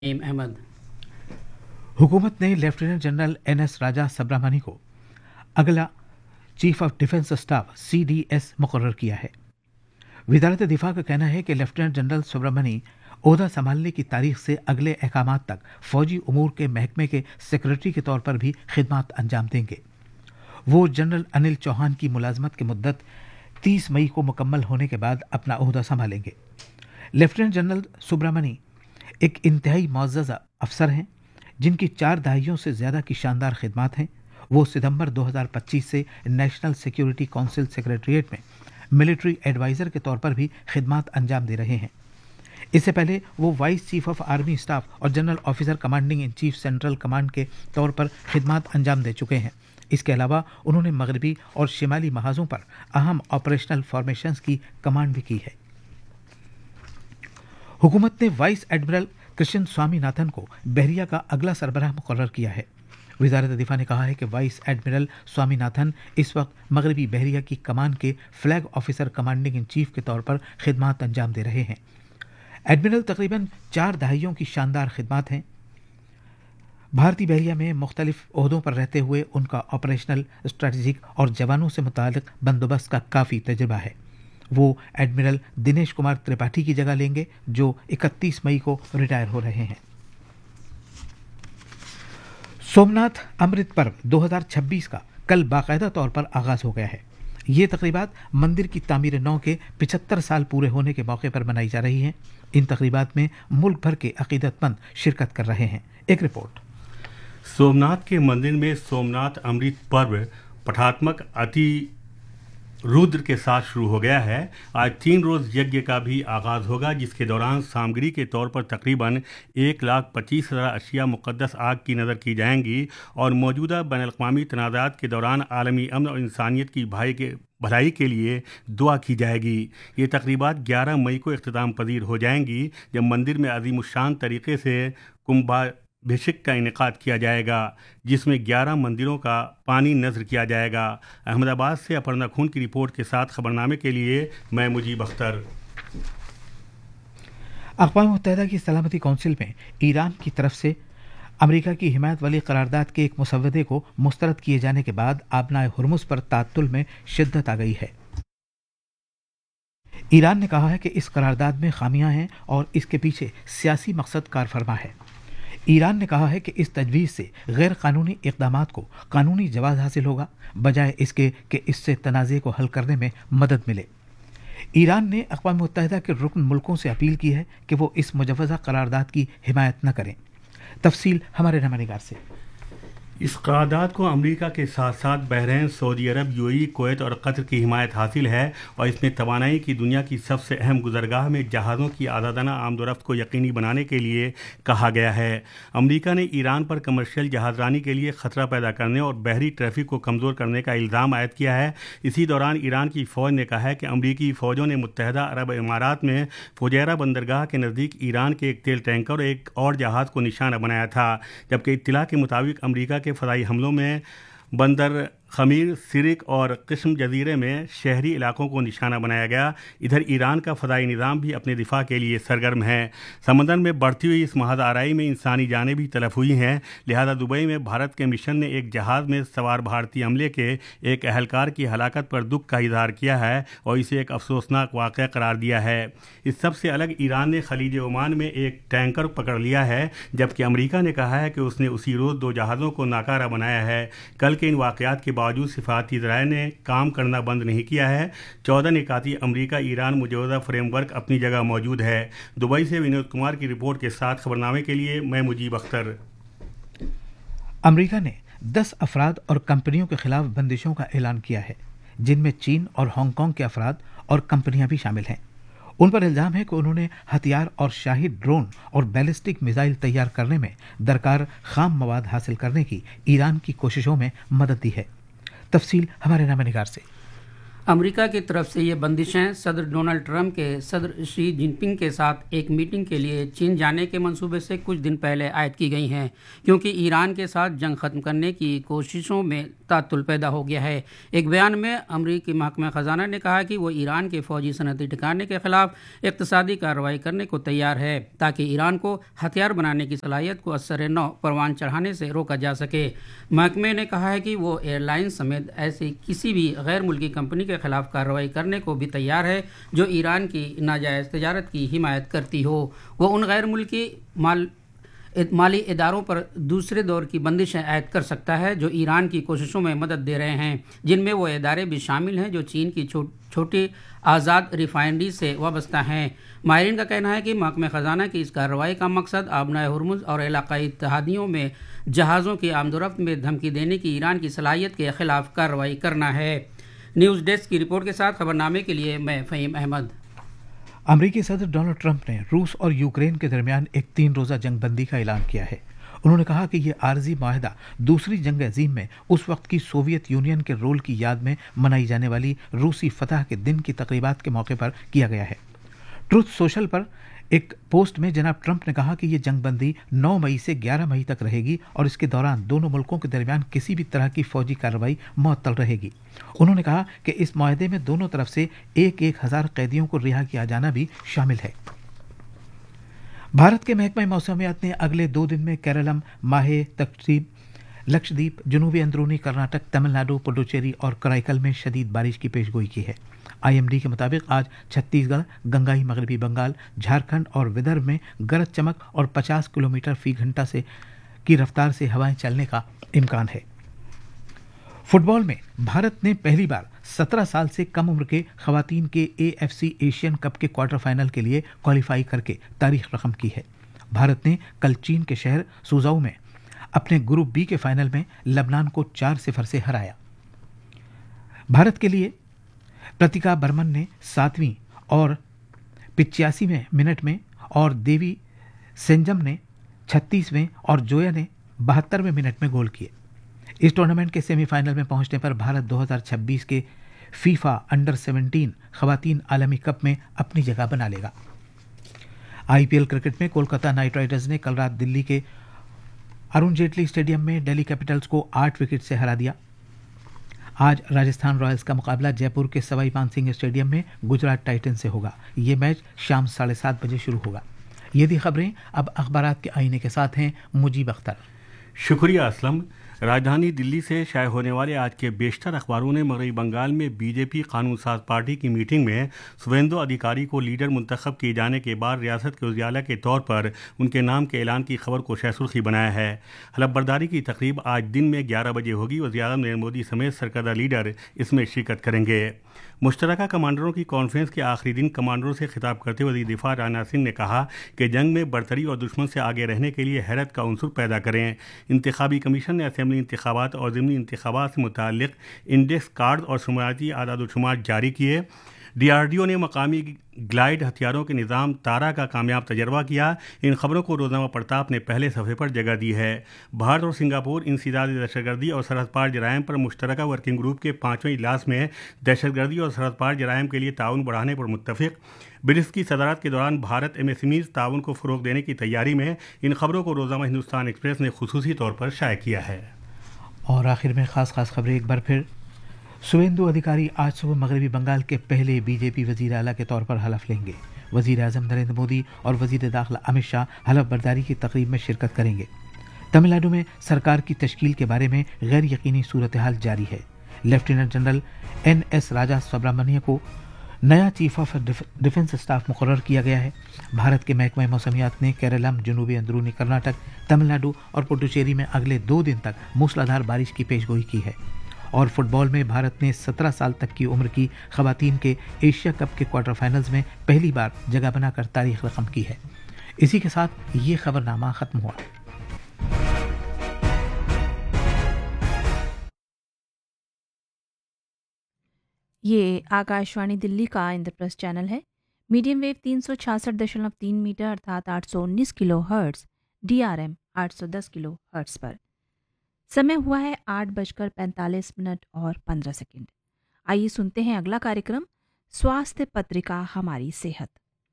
नईम अहमद। हुकूमत ने lieutenant general NS राजा सुब्रमणी को अगला chief of defence staff CDS मुकर्रर किया है। वजारत दिफा का कहना है कि लेफ्टिनेंट जनरल सुब्रमणी ओहदा संभालने की तारीख से अगले अहकामात तक फौजी उमूर के महकमे के सेक्रेटरी के तौर पर भी खिदमत अंजाम देंगे। वो जनरल अनिल चौहान की मुलाजमत की मुद्दत 30 मई को मुकम्मल होने के बाद अपना ओहदा संभालेंगे। लेफ्टिनेंट जनरल सुब्रमणी एक इंतहाई मुअज़्ज़ज़ अफसर हैं जिनकी 4 दहाइयों से ज़्यादा की शानदार खिदमत हैं। वो सितंबर 2025 से नेशनल सिक्योरिटी काउंसिल सेक्रेटरीट में मिलिट्री एडवाइज़र के तौर पर भी खिदमत अंजाम दे रहे हैं। इससे पहले वो vice chief of army staff और general officer commanding in chief central command के तौर पर खिदमत अंजाम दे चुके हैं। इसके अलावा उन्होंने मगरबी और शिमाली महाजों पर अहम ऑपरेशनल फॉर्मेशंस की कमांड भी की है। हुकूमत ने वाइस एडमिरल कृष्ण स्वामीनाथन को बहरिया का अगला सरबराह मुकर्रर किया है। वजारत दिफा ने कहा है कि वाइस एडमिरल स्वामीनाथन इस वक्त मगरबी बहरिया की कमान के flag officer commanding in chief के तौर पर खिदमत अंजाम दे रहे हैं। एडमिरल तकरीबन 4 दहाइयों की शानदार खिदमत हैं। भारतीय बहरिया में मुख्तलिफ ओहदों पर रहते हुए उनका ऑपरेशनल, स्ट्रेटजिक और जवानों से मुताल्लिक बंदोबस्त का काफ़ी तजुर्बा है। वो एडमिरल दिनेश कुमार त्रिपाठी की जगह लेंगे जो 31 मई को रिटायर हो रहे हैं। सोमनाथ अमृत पर्व 2026 का कल बाकायदा तौर पर आगाज हो गया है। ये तकरीबात मंदिर की तामीर नौ के 75 साल पूरे होने के मौके पर मनाई जा रही हैं। इन तकरीबात में मुल्क भर के अकीदतमंद शिरकत कर रहे हैं। एक रिपोर्ट। सोमनाथ के मंदिर में सोमनाथ अमृत पर्व पठात्मक अति रुद्र के साथ शुरू हो गया है। आज 3 रोज़ यज्ञ का भी आगाज़ होगा, जिसके दौरान सामग्री के तौर पर तकरीबन 1,25,000 अशिया मुक़द्दस आग की नज़र की जाएंगी और मौजूदा बैनुल-अक़वामी तनाज़ात के दौरान आलमी अमन और इंसानियत की भलाई के लिए दुआ की जाएगी। ये तकरीबात 11 मई को इख्तिताम पजीर हो जाएंगी, जब मंदिर में अज़ीमुश्शान तरीके से कुंभाभिषेक का इनेकाद किया जाएगा, जिसमें 11 मंदिरों का पानी नज़र किया जाएगा। अहमदाबाद से अपर्णा खून की रिपोर्ट के साथ खबरनामे के लिए मैं मुजीब अख्तर। अक़वाम मुत्तहिदा की सलामती कौंसिल में ईरान की तरफ से अमेरिका की हिमायत वाली करारदाद के एक मुसव्वदे को मुस्तरद किए जाने के बाद आबनाए हुर्मुज़ पर तात्तुल में शिद्दत आ गई है। ईरान ने कहा है कि इस करारदाद में खामियां हैं और इसके पीछे सियासी मकसद कारफरमा है। ईरान ने कहा है कि इस तजवीज़ से गैर कानूनी इक़दामात को कानूनी जवाज़ हासिल होगा, बजाय इसके कि इससे तनाज़े को हल करने में मदद मिले। ईरान ने अक़वाम मुत्तहिदा के रुकन मुल्कों से अपील की है कि वो इस मुजव्वज़ा करारदाद की हिमायत न करें। तफसील हमारे नमानिगार से। इस करारदाद को अमेरिका के साथ साथ बहरीन, सऊदी अरब, यूएई, कुवैत और कतर की हिमायत हासिल है और इसमें तवानाई की दुनिया की सबसे अहम गुज़रगाह में जहाज़ों की आज़ादाना आमदोरफ्त को यकीनी बनाने के लिए कहा गया है। अमेरिका ने ईरान पर कमर्शियल जहाज़रानी के लिए ख़तरा पैदा करने और बहरी ट्रैफिक को कमज़ोर करने का इल्ज़ाम आयद किया है। इसी दौरान ईरान की फ़ौज ने कहा है कि अमरीकी फ़ौजों ने मुत्तहिदा अरब इमारात में फुजैरा बंदरगाह के नज़दीक ईरान के एक तेल टैंकर और एक और जहाज़ को निशाना बनाया था, जबकि इत्तला के मुताबिक अमरीका के फ़ज़ाई हमलों में बंदर खमीर, सिरिक और किस्म जजीरे में शहरी इलाकों को निशाना बनाया गया। इधर ईरान का फ़दाई निज़ाम भी अपने दिफा के लिए सरगर्म है। समंदर में बढ़ती हुई इस महाज आराई में इंसानी जानें भी तलफ हुई हैं। लिहाजा दुबई में भारत के मिशन ने एक जहाज़ में सवार भारतीय अमले के एक अहलकार की हलाकत पर दुख का इजहार किया है और इसे एक अफसोसनाक वाक़या करार दिया है। इस सबसे अलग ईरान ने खलीज ओमान में एक टैंकर पकड़ लिया है, जबकि अमरीका ने कहा है कि उसने उसी रोज़ 2 जहाज़ों को नाकारा बनाया है। कल के इन वाक़यात के बावजूद सिफारती ज़राए ने काम करना बंद नहीं किया है। 14 निकाती अमरीका ईरान मुजवज़ा फ्रेमवर्क अपनी जगह मौजूद है। दुबई से विनोद कुमार की रिपोर्ट के साथ खबरनामे के लिए मैं मुजीब अख्तर। अमरीका ने 10 अफराद और कंपनियों के खिलाफ बंदिशों का ऐलान किया है, जिनमें चीन और हांगकांग के अफराद और कंपनियां भी शामिल हैं। उन पर इल्ज़ाम है कि उन्होंने हथियार और शाही ड्रोन और बैलिस्टिक मिसाइल तैयार करने में दरकार खाम मवाद हासिल करने की ईरान की कोशिशों में मदद दी है। तफसील हमारे नामनिगार से। امریکہ کی طرف سے یہ بندشیں صدر ڈونلڈ ٹرمپ کے صدر شی جن پنگ کے ساتھ ایک میٹنگ کے لیے چین جانے کے منصوبے سے کچھ دن پہلے عائد کی گئی ہیں، کیونکہ ایران کے ساتھ جنگ ختم کرنے کی کوششوں میں تعطل پیدا ہو گیا ہے۔ ایک بیان میں امریکی محکمہ خزانہ نے کہا کہ وہ ایران کے فوجی صنعتی ٹھکانے کے خلاف اقتصادی کارروائی کرنے کو تیار ہے تاکہ ایران کو ہتھیار بنانے کی صلاحیت کو اثر نو پروان چڑھانے سے روکا جا سکے۔ محکمے نے کہا ہے کہ وہ ایئر لائنز سمیت ایسی کسی بھی غیر ملکی کمپنی کے خلاف کارروائی کرنے کو بھی تیار ہے جو ایران کی ناجائز تجارت کی حمایت کرتی ہو۔ وہ ان غیر ملکی مالی اداروں پر دوسرے دور کی بندشیں عائد کر سکتا ہے جو ایران کی کوششوں میں مدد دے رہے ہیں، جن میں وہ ادارے بھی شامل ہیں جو چین کی چھوٹی آزاد ریفائنری سے وابستہ ہیں۔ ماہرین کا کہنا ہے کہ محکمہ خزانہ کی اس کارروائی کا مقصد آبنائے ہرمز اور علاقائی اتحادیوں میں جہازوں کی آمد و رفت میں دھمکی دینے کی ایران کی صلاحیت کے خلاف کارروائی کرنا ہے۔ نیوز ڈیسک کی رپورٹ کے ساتھ خبر نامے کے لیے میں فہیم احمد۔ امریکی صدر ڈونلڈ ٹرمپ نے روس اور یوکرین کے درمیان ایک 3 روزہ جنگ بندی کا اعلان کیا ہے۔ انہوں نے کہا کہ یہ عارضی معاہدہ دوسری جنگ عظیم میں اس وقت کی سوویت یونین کے رول کی یاد میں منائی جانے والی روسی فتح کے دن کی تقریبات کے موقع پر کیا گیا ہے۔ ٹروتھ سوشل پر ایک پوسٹ میں جناب ٹرمپ نے کہا کہ یہ جنگ بندی 9 مئی سے 11 مئی تک رہے گی اور اس کے دوران دونوں ملکوں کے درمیان کسی بھی طرح کی فوجی کارروائی معطل رہے گی۔ انہوں نے کہا کہ اس معاہدے میں دونوں طرف سے 1,000 قیدیوں کو رہا کیا جانا بھی شامل ہے۔ بھارت کے محکمہ موسمیات نے اگلے 2 دن میں کیرلم، ماہے لکشدیپ، جنوبی اندرونی کرناٹک، تمل ناڈو، پڈوچیری اور کرائیکل میں شدید بارش کی پیشگوئی کی ہے۔ IMD کے مطابق آج چھتیس گڑھ، گنگائی مغربی بنگال، جھارکھنڈ اور ودربھ میں گرج چمک اور 50 کلومیٹر فی گھنٹہ کی رفتار سے ہوائیں چلنے کا امکان ہے۔ فٹ بال میں بھارت نے پہلی بار 17 سال سے کم عمر کے خواتین کے AFC ایشین کپ کے کوارٹر فائنل کے لیے کوالیفائی کر کے تاریخ رقم کی ہے۔ بھارت نے کل چین کے شہر سوزاؤ میں اپنے گروپ بی کے فائنل میں لبنان کو 4-0 سے ہرایا۔ بھارت کے لیے پرتیکا برمن نے 7ویں اور 85ویں منٹ میں اور دیوی سینجم نے 36ویں اور جویا نے 72ویں منٹ میں گول کیے۔ اس ٹورنامنٹ کے سیمی فائنل میں پہنچنے پر بھارت 2026 کے فیفا انڈر 17 خواتین عالمی کپ میں اپنی جگہ بنا لے گا۔ IPL کرکٹ میں کولکتہ نائٹ رائڈرز نے کل رات دلی کے ارون جیٹلی اسٹیڈیم میں دہلی کیپٹلز کو 8 وکٹ سے ہرا دیا۔ آج راجستھان رائلز کا مقابلہ جے پور کے سوائی مان سنگھ اسٹیڈیم میں گجرات ٹائٹن سے ہوگا۔ یہ میچ شام 7:30 بجے شروع ہوگا۔ یہ تھی خبریں۔ اب اخبارات کے آئینے کے ساتھ ہیں مجیب اختر۔ شکریہ اسلم۔ راجدھانی دلی سے شائع ہونے والے آج کے بیشتر اخباروں نے مغربی بنگال میں BJP قانون ساز پارٹی کی میٹنگ میں سویندو ادھیکاری کو لیڈر منتخب کیے جانے کے بعد ریاست کے وزیر اعلیٰ کے طور پر ان کے نام کے اعلان کی خبر کو شہ سرخی بنایا ہے۔ حلف برداری کی تقریب آج دن میں 11 بجے ہوگی۔ وزیر اعظم نریندر مودی سمیت سرکردہ لیڈر اس میں شرکت کریں گے۔ مشترکہ کمانڈروں کی کانفرنس کے آخری دن کمانڈروں سے خطاب کرتے ہوئے وزیر دفاع راجناتھ سنگھ نے کہا کہ جنگ میں برتری اور دشمن سے آگے رہنے کے لیے حیرت کا عنصر پیدا کریں۔ انتخابی کمیشن نے اسمبلی انتخابات اور ضمنی انتخابات سے متعلق انڈیکس کارڈز اور شماریاتی اعداد و شمار جاری کیے۔ DRDO نے مقامی گلائیڈ ہتھیاروں کے نظام تارا کا کامیاب تجربہ کیا۔ ان خبروں کو روزنامہ پرتاپ نے پہلے صفحے پر جگہ دی ہے۔ بھارت اور سنگاپور انسدادی دہشت گردی اور سرحد پار جرائم پر مشترکہ ورکنگ گروپ کے 5ویں اجلاس میں دہشت گردی اور سرحد پار جرائم کے لیے تعاون بڑھانے پر متفق۔ برکس کی صدارت کے دوران بھارت MSMEs تعاون کو فروغ دینے کی تیاری میں ان خبروں کو روزنامہ ہندوستان ایکسپریس نے خصوصی طور پر شائع کیا ہے۔ اور آخر میں خاص خبریں ایک بار پھر۔ سویندو ادھیکاری آج صبح مغربی بنگال کے پہلے BJP وزیر اعلیٰ کے طور پر حلف لیں گے۔ وزیر اعظم نریندر مودی اور وزیر داخلہ امت شاہ حلف برداری کی تقریب میں شرکت کریں گے۔ تمل ناڈو میں سرکار کی تشکیل کے بارے میں غیر یقینی صورتحال جاری ہے۔ لیفٹیننٹ جنرل NS راجا سبرامنیم کو نیا چیف آف ڈیفنس اسٹاف مقرر کیا گیا ہے۔ بھارت کے محکمہ موسمیات نے کیرلم، جنوبی اندرونی کرناٹک، تمل ناڈو اور پڈوچیری میں اگلے 2 دن تک موسلادھار بارش کی پیشگوئی کی ہے۔ اور فٹ بال میں بھارت نے 17 سال تک کی عمر کی خواتین کے ایشیا کپ کے کوارٹر فائنلز میں پہلی بار جگہ بنا کر تاریخ رقم کی ہے۔ اسی کے ساتھ یہ خبر نامہ ختم ہوا۔ یہ آکاشوانی دلی کا اندرپرست چینل ہے۔ میڈیم ویو 366.3 میٹر ارتھات 819 کلو ہرٹز، DRM 810 کلو ہرٹز پر۔ سمے ہوا ہے 8:45 اور 15 سیکنڈ۔ आइए सुनते हैं अगला कार्यक्रम स्वास्थ्य पत्रिका हमारी सेहत।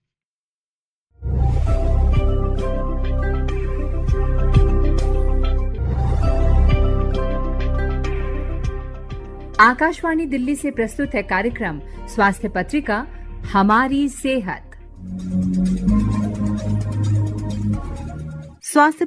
आकाशवाणी दिल्ली से प्रस्तुत है कार्यक्रम स्वास्थ्य पत्रिका हमारी सेहत। स्वास्थ्य